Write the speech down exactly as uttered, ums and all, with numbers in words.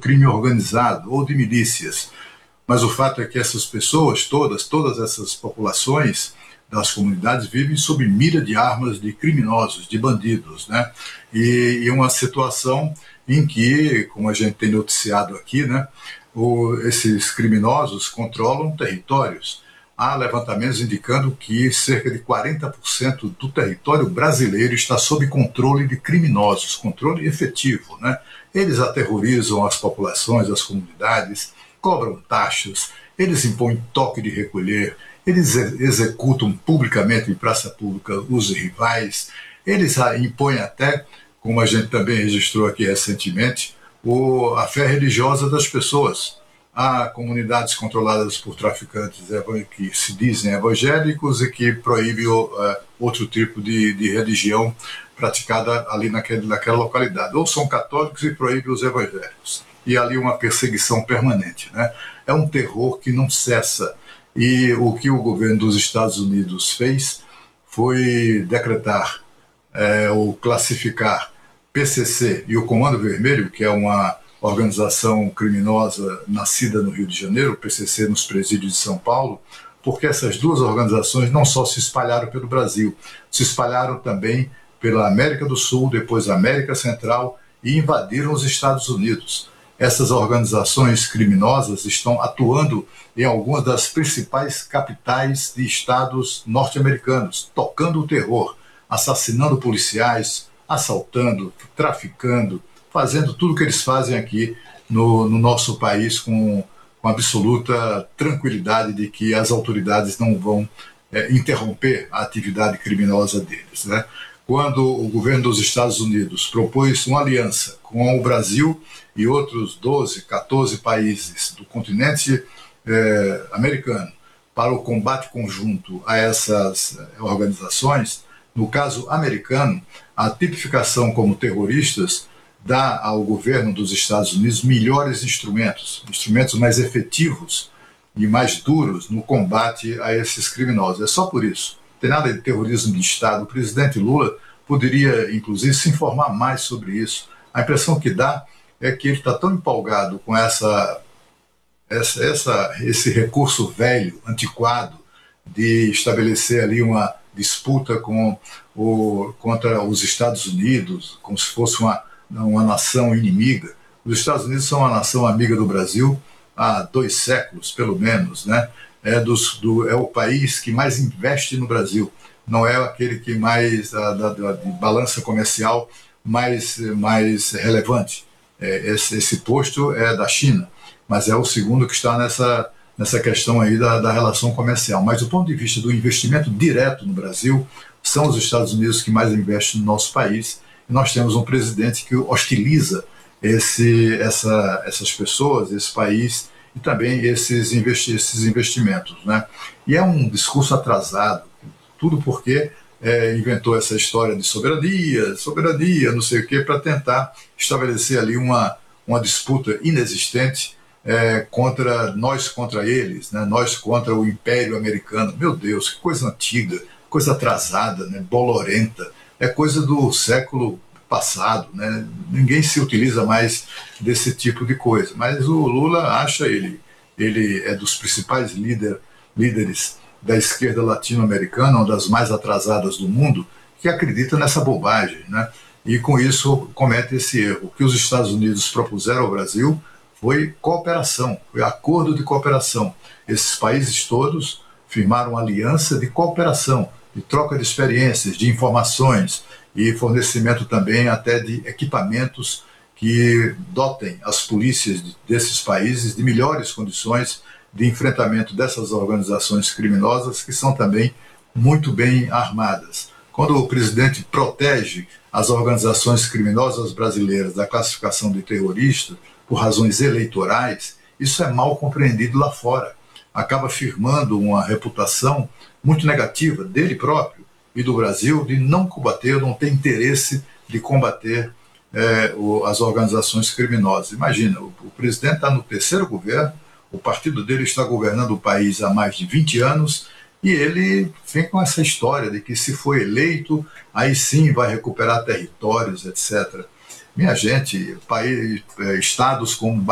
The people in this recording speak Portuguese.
crime organizado ou de milícias. Mas o fato é que essas pessoas todas, todas essas populações das comunidades vivem sob mira de armas de criminosos, de bandidos, né? E, e uma situação em que, como a gente tem noticiado aqui, né, o, esses criminosos controlam territórios. Há levantamentos indicando que cerca de quarenta por cento do território brasileiro está sob controle de criminosos, controle efetivo, né? Eles aterrorizam as populações, as comunidades, cobram taxas, eles impõem toque de recolher, eles executam publicamente em praça pública os rivais, eles impõem até, como a gente também registrou aqui recentemente, o, a fé religiosa das pessoas. Há comunidades controladas por traficantes que se dizem evangélicos e que proíbem uh, outro tipo de, de religião praticada ali naquele, naquela localidade. Ou são católicos e proíbem os evangélicos. E ali uma perseguição permanente, né? É um terror que não cessa. E o que o governo dos Estados Unidos fez foi decretar é, ou classificar P C C e o Comando Vermelho, que é uma organização criminosa nascida no Rio de Janeiro, o P C C nos presídios de São Paulo, porque essas duas organizações não só se espalharam pelo Brasil, se espalharam também pela América do Sul, depois América Central e invadiram os Estados Unidos. Essas organizações criminosas estão atuando em algumas das principais capitais de estados norte-americanos, tocando o terror, assassinando policiais, assaltando, traficando, fazendo tudo o que eles fazem aqui no, no nosso país com, com absoluta tranquilidade de que as autoridades não vão é, interromper a atividade criminosa deles, né? Quando o governo dos Estados Unidos propôs uma aliança com o Brasil e outros doze, quatorze países do continente eh, americano para o combate conjunto a essas organizações, no caso americano, a tipificação como terroristas dá ao governo dos Estados Unidos melhores instrumentos, instrumentos mais efetivos e mais duros no combate a esses criminosos. É só por isso. Não tem nada de terrorismo de Estado. O presidente Lula poderia, inclusive, se informar mais sobre isso. A impressão que dá é que ele está tão empolgado com essa, essa, essa, esse recurso velho, antiquado, de estabelecer ali uma disputa com o, contra os Estados Unidos, como se fosse uma, uma nação inimiga. Os Estados Unidos são uma nação amiga do Brasil há dois séculos, pelo menos, né? É, dos, do, é o país que mais investe no Brasil, não é aquele que mais, a, da, da, de balança comercial mais, mais relevante. É, esse, esse posto é da China, mas é o segundo que está nessa, nessa questão aí da, da relação comercial. Mas do ponto de vista do investimento direto no Brasil, são os Estados Unidos que mais investem no nosso país, e nós temos um presidente que hostiliza esse, essa, essas pessoas, esse país, e também esses, investi esses investimentos, né? E é um discurso atrasado, tudo porque é, inventou essa história de soberania, soberania, não sei o quê, para tentar estabelecer ali uma, uma disputa inexistente é, contra nós contra eles, né? Nós contra o Império Americano. Meu Deus, que coisa antiga, coisa atrasada, né? Bolorenta, é coisa do século passado, né? Ninguém se utiliza mais desse tipo de coisa, mas o Lula acha, ele, ele é dos principais líder, líderes da esquerda latino-americana, uma das mais atrasadas do mundo, que acredita nessa bobagem, né? E com isso comete esse erro. O que os Estados Unidos propuseram ao Brasil foi cooperação, foi acordo de cooperação. Esses países todos firmaram uma aliança de cooperação, de troca de experiências, de informações, e fornecimento também até de equipamentos que dotem as polícias desses países de melhores condições de enfrentamento dessas organizações criminosas, que são também muito bem armadas. Quando o presidente protege as organizações criminosas brasileiras da classificação de terrorista por razões eleitorais, isso é mal compreendido lá fora. Acaba firmando uma reputação muito negativa dele próprio e do Brasil de não combater, não ter interesse de combater é, o, as organizações criminosas. Imagina, o, o presidente está no terceiro governo, o partido dele está governando o país há mais de vinte anos e ele vem com essa história de que se for eleito, aí sim vai recuperar territórios, etcétera. Minha gente, país, estados como